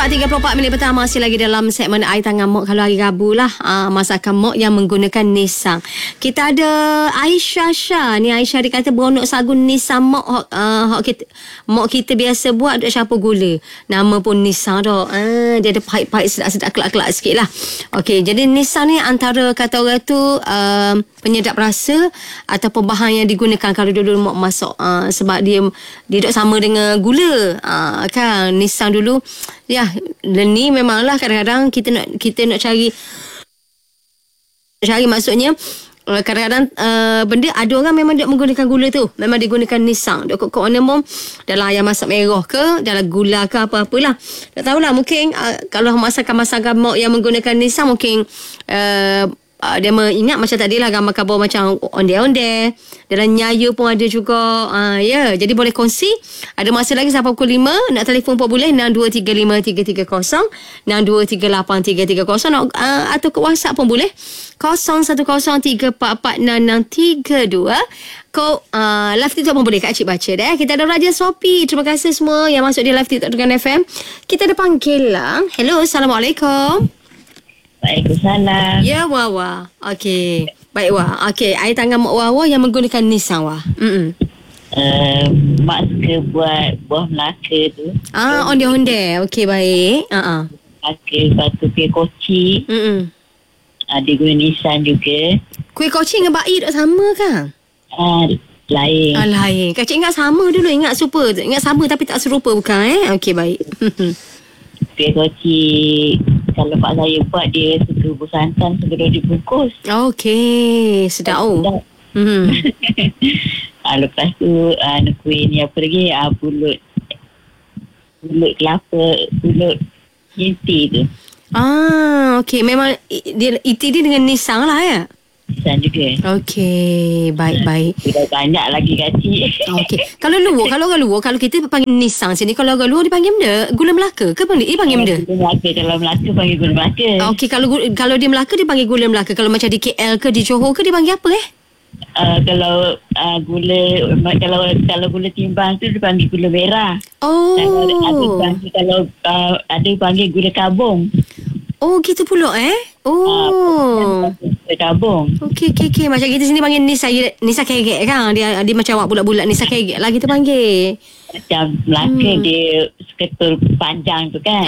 4:34 pertama masih lagi dalam segmen Air Tangan Mok. Kalau hari Rabu lah, masakan Mok yang menggunakan nisang. Kita ada Aisyah Shah. Ni Aisyah dia kata beronok sagu nisang Mok Mok kita biasa buat duk siapa gula. Nama pun nisang dah. Dia ada pahit-pahit sedap-sedap kelak-kelak sikit lah. Okey, jadi nisang ni antara kata orang tu penyedap rasa ataupun bahan yang digunakan kalau dulu Mok masak. Sebab dia duk sama dengan gula. Kan nisang dulu ya, ni memanglah kadang-kadang kita nak cari maksudnya kadang-kadang benda ada orang memang dia menggunakan gula tu, memang digunakan nisang dok kok pun dalam ayam masak merah ke dalam gula ke apa-apalah, tak tahulah. Mungkin kalau masakan-masakan Mok yang menggunakan nisang mungkin dia mengingat macam tadi lah gambar kabur macam ondel-ondel. Dalam nyaya pun ada juga. Ya, jadi boleh kongsi. Ada masa lagi sampai pukul 5. Nak telefon pun boleh 6235-330 6238-330 atau ke WhatsApp pun boleh 0103446632. Live TikTok pun boleh Kak Cik baca dah. Kita ada Raja Sopi. Terima kasih semua yang masuk di live TikTok dengan FM. Kita ada panggilan. Hello, Assalamualaikum. Waalaikumsalam. Ya, Wawa. Okey. Baik, Wah. Okey, air tangan Mak Wawa yang menggunakan nisang, Wah. Mak suka buat buah Melaka tu. Ondel-ondel. Okey, baik. Melaka, lepas tu kuih koci. Dia guna nisang juga. Kuih koci dengan baik tak sama kan? Lain. Lain. Kak Cik ingat sama dulu. Ingat super. Ingat sama tapi tak serupa bukan Okey, baik. Kuih koci, kalau pak saya buat, dia suka bubur santan sebelum dibungkus. Okey, sedap. Lepas tu kuih ni apa lagi? Pulut kelapa, pulut inti tu. Okey, memang iti dia dengan nisang lah ya? Nisang juga. Okey, baik-baik. Dah banyak lagi kacik. Okey. Kalau orang luar, kalau kita panggil nisang sini, kalau orang luar dia panggil benda gula Melaka ke dia panggil benda? Gula Melaka. Kalau Melaka panggil gula Melaka. Okey, kalau di Melaka dia panggil gula Melaka. Kalau macam di KL ke di Johor ke dia panggil apa Kalau gula timbang tu dia panggil gula merah. Kalau ada panggil gula kabung. Oh, gitu pula gula kabung. Okey. Macam kita sini panggil nisa kegek kan. Dia macam awak bulat-bulat nisa kegek lah kita panggil. Macam Melaka dia seketul panjang tu kan.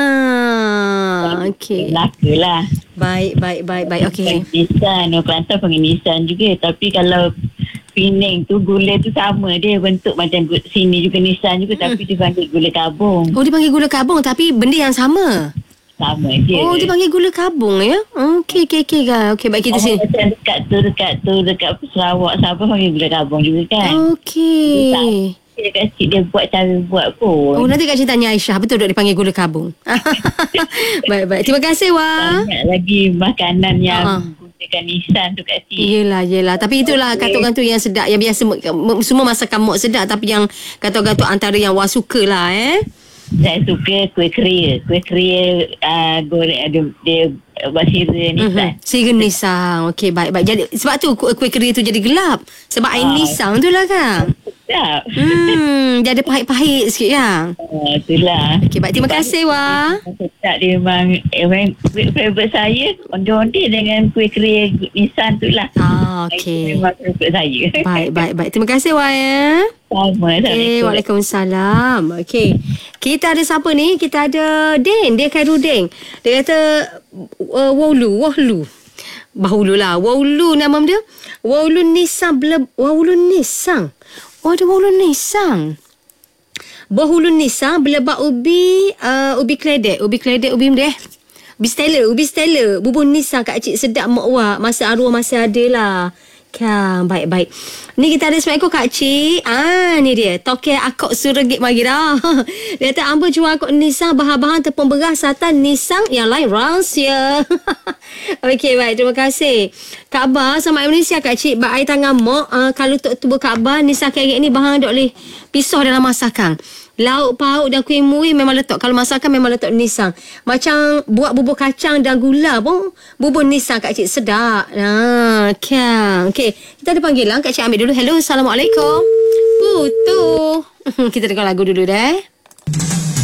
Okey. Melaka lah. Baik. Okey. Nisan, orang Kelantan panggil nisan juga. Tapi kalau Pening tu gula tu sama, dia bentuk macam sini juga nisan juga, tapi dia panggil gula kabung. Oh, dia panggil gula kabung tapi benda yang sama. Sama je. Oh, dia panggil gula kabung ya. Okey. Okey, baik kita sini. Macam dekat Sarawak, Sabah panggil gula kabung juga kan. Okey. Dia kecil dia buat cara buat pun. Oh, nanti Kak Cik tanya Aisyah, betul tak dia panggil gula kabung? Baik. Terima kasih, Wah. Banyak lagi makanan yang gunakan nisan tu Kak Cik. Yelah. Tapi itulah kata orang tu yang sedap, yang biasa semua masakan Mok sedap, tapi yang kata orang tu antara yang Wah suka lah Saya suka kuih keria. Kuih keria goreng dia buat sira nisang. Sira nisang. Okey, baik. Jadi sebab tu kuih keria tu jadi gelap. Sebab air nisang tu lah kan. Sedap. Dia ada pahit-pahit sikit kan. Itulah. Okey, baik. Terima kasih, Wah. Sedap dia memang favorite saya. Ondel-ondel dengan kuih keria nisang tu lah. Okey. Memang favorite saya. Baik. Terima kasih, Wah Sama. Okay, Waalaikumsalam. Okey. Kita ada siapa ni? Kita ada Din. Dia Khairudin. Dia kata Wahulu. Bahulu lah. Wahulu nama dia. Wahulu Nisang. Wahulu Nisang. Oh, ada Wahulu Nisang. Bahulu Nisang belebak ubi keledek. Ubi mdeh. Ubi stella. Bubur nisang Kak Cik sedap mak wak. Masa arwah masih ada lah. Kan, baik. Ni kita ada Assalamualaikum Kak Cik. Ni dia. Toke akok suragit magi dah. Dia kata ambil jual akok nisang bahan-bahan tepung beras santan nisang yang lain rahsia. Okey, baik. Terima kasih. Kak Abah sama Indonesia Kak Cik. Air tangan Mok. Kalau untuk tubuh Kak Abah nisang kegek ni bahan dok boleh pisau dalam masakan. Lauk pauk dan kuih muih memang letak. Kalau masakan memang letak nisang. Macam buat bubur kacang dan gula pun bubur nisang Kak Cik sedap. Kan. Okey, kita ada panggilan. Kak Cik ambil dulu. Hello, Assalamualaikum. Putu. Kita dengar lagu dulu dah.